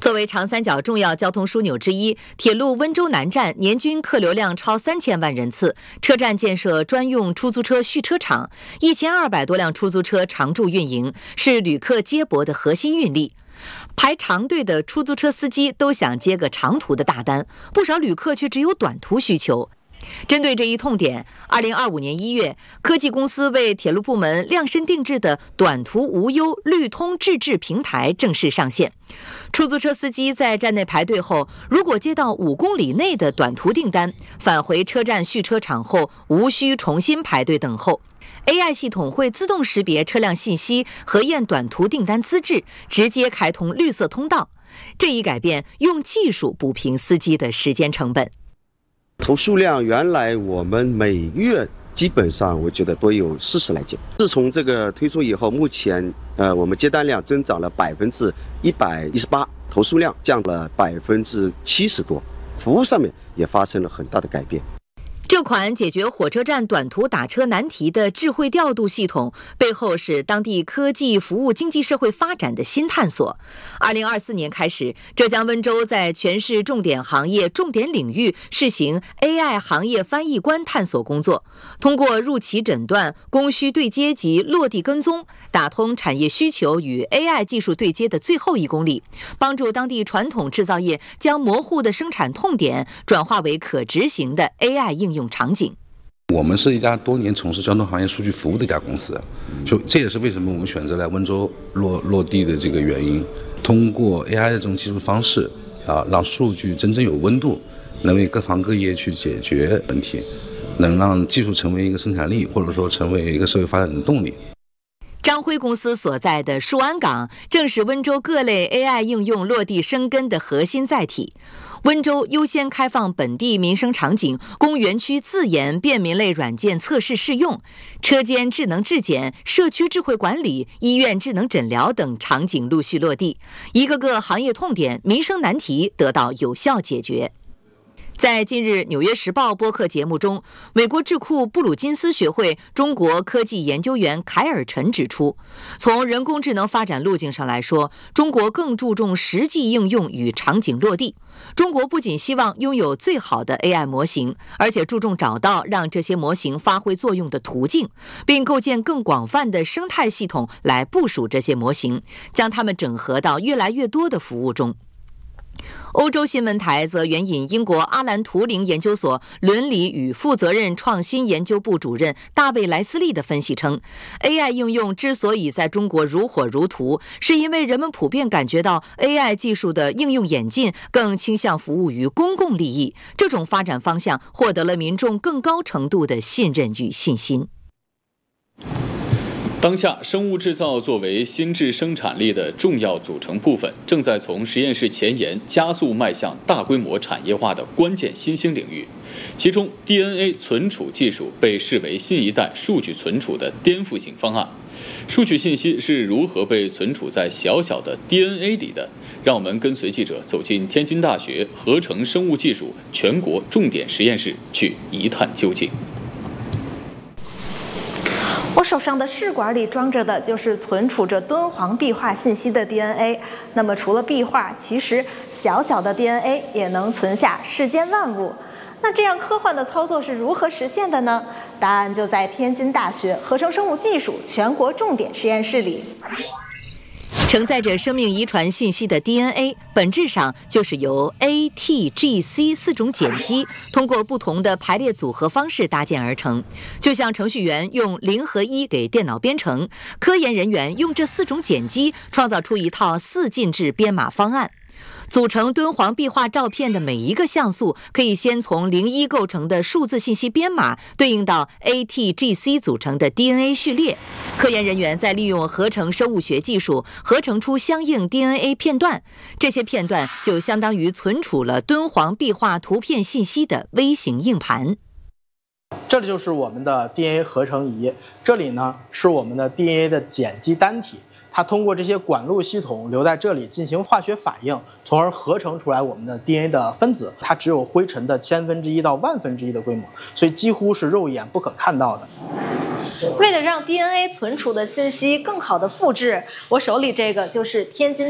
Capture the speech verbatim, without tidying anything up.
作为长三角重要交通枢纽之一，铁路温州南站年均客流量超三千万人次，车站建设专用出租车蓄车场，一千二百多辆出租车常驻运营，是旅客接驳的核心运力。排长队的出租车司机都想接个长途的大单，不少旅客却只有短途需求。针对这一痛点，二零二五年一月，科技公司为铁路部门量身定制的短途无忧绿通智智平台正式上线。出租车司机在站内排队后，如果接到五公里内的短途订单，返回车站蓄车场后无需重新排队等候。A I 系统会自动识别车辆信息，核验短途订单资质，直接开通绿色通道。这一改变用技术补平司机的时间成本。 投诉量原来我们每月基本上我觉得都有四十来件，自从这个推出以后，目前呃我们接单量增长了百分之一百一十八，投诉量降了百分之七十多，服务上面也发生了很大的改变。 这款解决火车站短途打车难题的智慧调度系统，背后是当地科技服务经济社会发展的新探索。二零二四年开始，浙江温州在全市重点行业、重点领域试行 A I 行业翻译官探索工作，通过入企诊断、供需对接及落地跟踪，打通产业需求与 A I 技术对接的最后一公里，帮助当地传统制造业将模糊的生产痛点转化为可执行的 A I 应用场景。 我们是一家多年从事交通行业数据服务的一家公司，就这也是为什么我们选择来温州落落地的这个原因。通过 A I 的这种技术方式啊，让数据真正有温度，能为各行各业去解决问题，能让技术成为一个生产力，或者说成为一个社会发展的动力。 张辉公司所在的树安港正是温州各类 A I 应用落地生根的核心载体。温州优先开放本地民生场景，供园区自研便民类软件测试试用，车间智能质检、社区智慧管理、医院智能诊疗等场景陆续落地，一个个行业痛点、民生难题得到有效解决。在近日《纽约时报》播客节目中，美国智库布鲁金斯学会中国科技研究员凯尔陈指出，从人工智能发展路径上来说，中国更注重实际应用与场景落地。中国不仅希望拥有最好的 A I 模型，而且注重找到让这些模型发挥作用的途径，并构建更广泛的生态系统来部署这些模型，将它们整合到越来越多的服务中。欧洲新闻台则援引英国阿兰图灵研究所伦理与负责任创新研究部主任大卫莱斯利的分析称， A I 应用之所以在中国如火如荼，是因为人们普遍感觉到 A I 技术的应用演进更倾向服务于公共利益，这种发展方向获得了民众更高程度的信任与信心。 当下，生物制造作为新质生产力的重要组成部分，正在从实验室前沿加速迈向大规模产业化的关键新兴领域。其中 D N A 存储技术被视为新一代数据存储的颠覆性方案。数据信息是如何被存储在小小的 D N A 里的？让我们跟随记者走进天津大学合成生物技术全国重点实验室，去一探究竟。 我手上的试管里装着的就是存储着敦煌壁画信息的 D N A。那么除了壁画，其实小小的 D N A 也能存下世间万物。那这样科幻的操作是如何实现的呢？答案就在天津大学合成生物技术全国重点实验室里。 承载着生命遗传信息的 D N A 本质上就是由 A T G C 四种碱基通过不同的排列组合方式搭建而成，就像程序员用零和一给电脑编程，科研人员用这四种碱基创造出一套四进制编码方案。组成敦煌壁画照片的每一个像素，可以先从零一构成的数字信息编码对应到 A T G C 组成的 D N A 序列。科研人员再利用合成生物学技术合成出相应 D N A 片段，这些片段就相当于存储了敦煌壁画图片信息的微型硬盘。 这里就是我们的 D N A 合成仪，这里呢是我们的 D N A 的碱基单体。它通过这些管路系统留在这里进行化学反应，从而合成出来我们的 D N A 的分子。它只有灰尘的千分之一到万分之一的规模，所以几乎是肉眼不可看到的。 为了让 D N A 存储的信息更好的复制，我手里这个就是天津